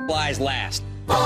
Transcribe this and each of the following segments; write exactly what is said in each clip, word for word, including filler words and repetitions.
Supplies last.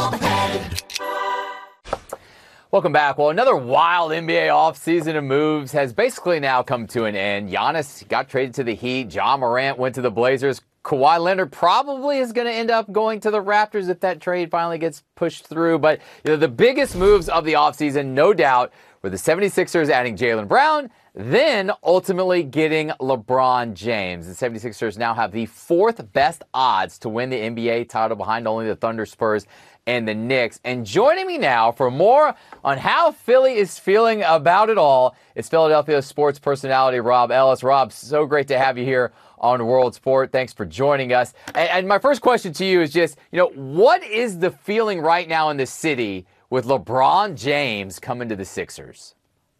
Welcome back. Well, another wild N B A offseason of moves has basically now come to an end. Giannis got traded to the Heat. Ja Morant went to the Blazers. Kawhi Leonard probably is going to end up going to the Raptors if that trade finally gets pushed through. But you know, the biggest moves of the offseason, no doubt, were the seventy-sixers adding Jaylen Brown, then ultimately getting LeBron James. The seventy-sixers now have the fourth best odds to win the N B A title behind only the Thunder, Spurs, and the Knicks. And joining me now for more on how Philly is feeling about it all is Philadelphia sports personality Rob Ellis. Rob, so great to have you here on World Sport. Thanks for joining us. And, and my first question to you is just, you know, what is the feeling right now in the city with LeBron James coming to the Sixers?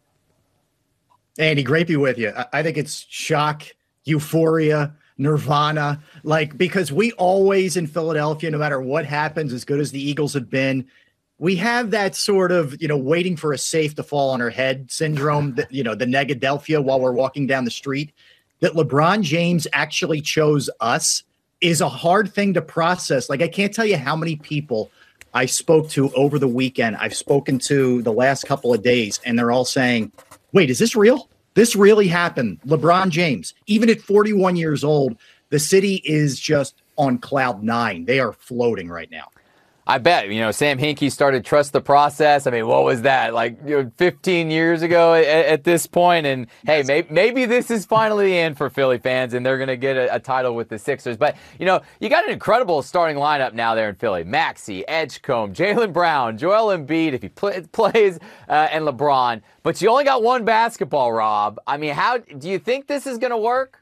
Andy, great to be with you. I, I think it's shock, euphoria, nirvana, like, because we always in Philadelphia, no matter what happens, as good as the Eagles have been, we have that sort of, you know, waiting for a safe to fall on our head syndrome, that, you know, the Negadelphia while we're walking down the street. That LeBron James actually chose us is a hard thing to process. Like, I can't tell you how many people I spoke to over the weekend. I've spoken to the last couple of days, and they're all saying, wait, is this real? This really happened. LeBron James, even at forty-one years old, the city is just on cloud nine. They are floating right now. I bet, you know, Sam Hinkie started Trust the Process. I mean, what was that, like, you know, fifteen years ago at, at this point? And, hey, yes. maybe, maybe this is finally the end for Philly fans, and they're going to get a, a title with the Sixers. But, you know, you got an incredible starting lineup now there in Philly. Maxey, Edgecombe, Jaylen Brown, Joel Embiid, if he play, plays, uh, and LeBron. But you only got one basketball, Rob. I mean, how do you think this is going to work?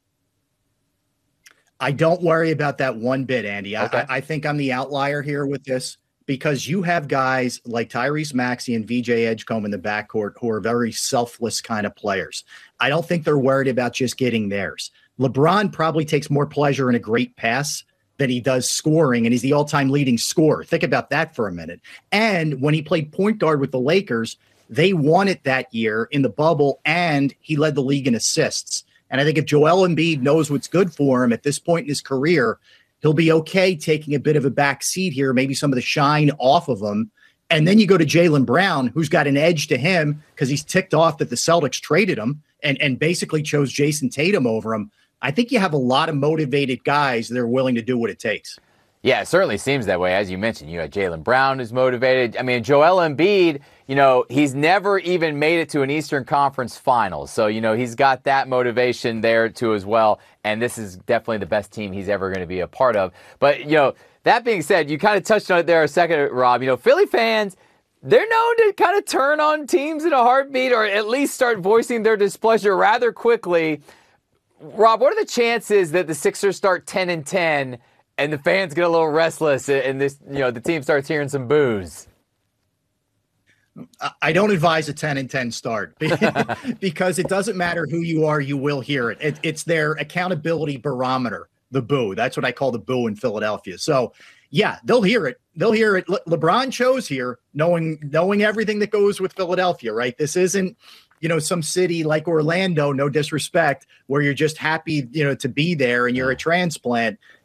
I don't worry about that one bit, Andy. Okay. I, I think I'm the outlier here with this because you have guys like Tyrese Maxey and V J Edgecombe in the backcourt who are very selfless kind of players. I don't think they're worried about just getting theirs. LeBron probably takes more pleasure in a great pass than he does scoring, and he's the all-time leading scorer. Think about that for a minute. And when he played point guard with the Lakers, they won it that year in the bubble, and he led the league in assists. And I think if Joel Embiid knows what's good for him at this point in his career, he'll be okay taking a bit of a back seat here, maybe some of the shine off of him. And then you go to Jaylen Brown, who's got an edge to him because he's ticked off that the Celtics traded him and, and basically chose Jason Tatum over him. I think you have a lot of motivated guys that are willing to do what it takes. Yeah, it certainly seems that way. As you mentioned, you got Jaylen Brown who's motivated. I mean, Joel Embiid, you know, he's never even made it to an Eastern Conference Finals. So, you know, he's got that motivation there too as well. And this is definitely the best team he's ever going to be a part of. But, you know, that being said, you kind of touched on it there a second, Rob. You know, Philly fans, they're known to kind of turn on teams in a heartbeat or at least start voicing their displeasure rather quickly. Rob, what are the chances that the Sixers start ten and ten and the fans get a little restless and this, you know, the team starts hearing some boos? I don't advise a ten and ten start because it doesn't matter who you are, you will hear it. it. It's their accountability barometer, the boo. That's what I call the boo in Philadelphia. So, yeah, they'll hear it. They'll hear it. Le- LeBron chose here, knowing knowing everything that goes with Philadelphia, right? This isn't, you know, some city like Orlando, no disrespect, where you're just happy, you know, to be there and you're a transplant.